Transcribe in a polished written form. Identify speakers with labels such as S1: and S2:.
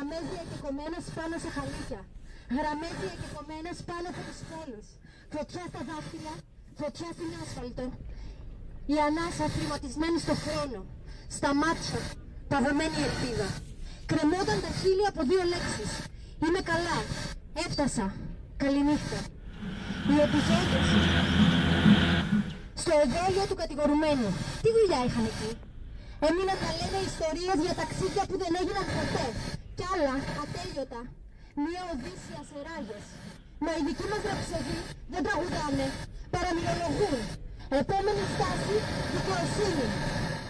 S1: Γραμμέδια εκεκομμένες πάνω σε χαλίκια. Γραμμέδια εκεκομμένες πάνω από τους πόλους. Φωτιά στα δάχτυλα, φωτιά στην άσφαλτο. Η ανάσα θρηματισμένη στο χρόνο. Στα μάτια, παγωμένη ελπίδα. Κρεμόταν τα χείλη από δύο λέξεις. Είμαι καλά. Έφτασα. Καληνύχτα. Οι επιζώντες στο εδόλιο του κατηγορουμένου. Τι δουλειά είχαν εκεί? Έμειναν να λένε ιστορίες για ταξίδια που δεν έγιναν ποτέ. Κι άλλα ατέλειωτα. Μια οδύσσια σε ράγες. Μα οι δικοί μας ραψοδοί δεν τραγουδάνε. Παραμυθολογούν. Επόμενη στάση, δικαιοσύνη.